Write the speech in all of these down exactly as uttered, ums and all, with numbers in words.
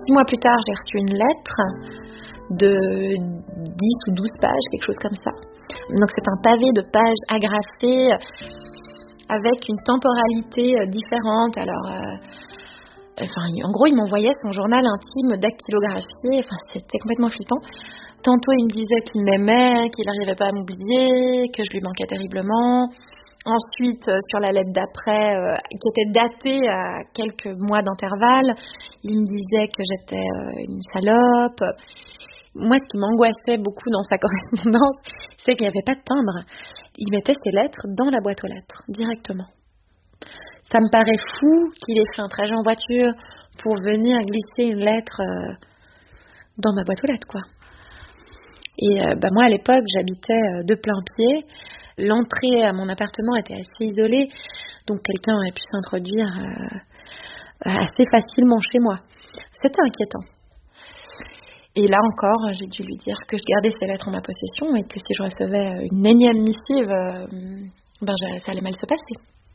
Six mois plus tard, j'ai reçu une lettre de dix ou douze pages, quelque chose comme ça. Donc c'est un pavé de pages agrafées avec une temporalité différente. Alors, euh, enfin, en gros, il m'envoyait son journal intime dactylographié. Enfin, c'était complètement flippant. Tantôt, il me disait qu'il m'aimait, qu'il n'arrivait pas à m'oublier, que je lui manquais terriblement. Ensuite, euh, sur la lettre d'après, euh, qui était datée à quelques mois d'intervalle, il me disait que j'étais euh, une salope. Moi, ce qui m'angoissait beaucoup dans sa correspondance, c'est qu'il n'y avait pas de timbre. Il mettait ses lettres dans la boîte aux lettres, directement. Ça me paraît fou qu'il ait fait un trajet en voiture pour venir glisser une lettre euh, dans ma boîte aux lettres, quoi. Et euh, bah, moi, à l'époque, j'habitais euh, de plein pied. L'entrée à mon appartement était assez isolée, donc quelqu'un aurait pu s'introduire euh, assez facilement chez moi. C'était inquiétant. Et là encore, j'ai dû lui dire que je gardais ces lettres en ma possession et que si je recevais une énième missive, euh, ben, ça allait mal se passer.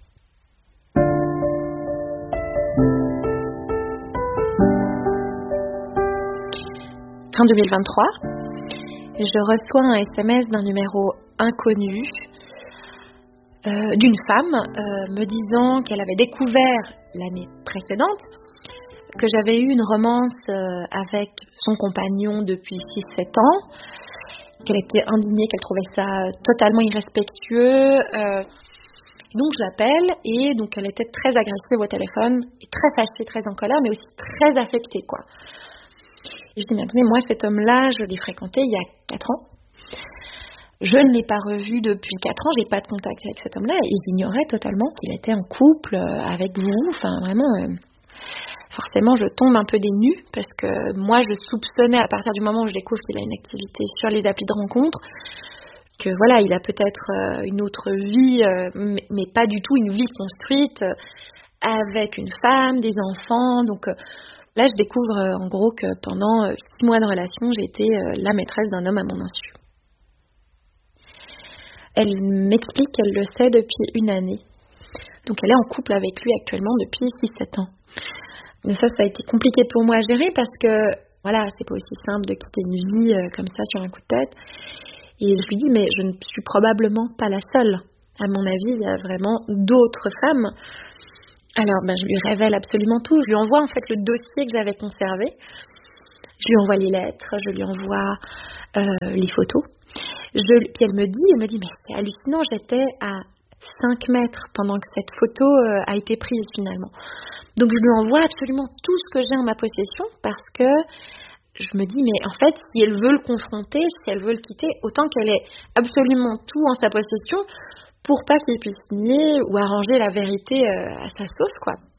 Fin deux mille vingt-trois, je reçois un S M S d'un numéro inconnu euh, d'une femme euh, me disant qu'elle avait découvert l'année précédente que j'avais eu une romance euh, avec son compagnon depuis six sept ans, qu'elle était indignée, qu'elle trouvait ça totalement irrespectueux. Euh, donc je l'appelle et donc elle était très agressive au téléphone, et très fâchée, très en colère, mais aussi très affectée, quoi. Et je dis, mais attendez, moi cet homme-là, je l'ai fréquenté il y a quatre ans. Je ne l'ai pas revu depuis quatre ans, j'ai pas de contact avec cet homme-là et j'ignorais totalement qu'il était en couple avec vous. Enfin, vraiment, euh, forcément, je tombe un peu des nues parce que moi, je soupçonnais à partir du moment où je découvre qu'il a une activité sur les applis de rencontre que voilà, il a peut-être euh, une autre vie, euh, mais, mais pas du tout une vie construite euh, avec une femme, des enfants. Donc euh, là, je découvre euh, en gros que pendant euh, six mois de relation, j'ai été euh, la maîtresse d'un homme à mon insu. Elle m'explique qu'elle le sait depuis une année. Donc elle est en couple avec lui actuellement depuis six sept ans. Mais ça, ça a été compliqué pour moi à gérer parce que, voilà, c'est pas aussi simple de quitter une vie euh, comme ça sur un coup de tête. Et je lui dis, mais je ne suis probablement pas la seule. À mon avis, il y a vraiment d'autres femmes. Alors, ben, je lui révèle absolument tout. Je lui envoie en fait le dossier que j'avais conservé. Je lui envoie les lettres, je lui envoie euh, les photos. Je, puis elle me dit, elle me dit, mais c'est hallucinant, j'étais à cinq mètres pendant que cette photo euh, a été prise finalement. Donc je lui envoie absolument tout ce que j'ai en ma possession parce que je me dis, mais en fait, si elle veut le confronter, si elle veut le quitter, autant qu'elle ait absolument tout en sa possession pour pas qu'il puisse nier ou arranger la vérité euh, à sa sauce, quoi.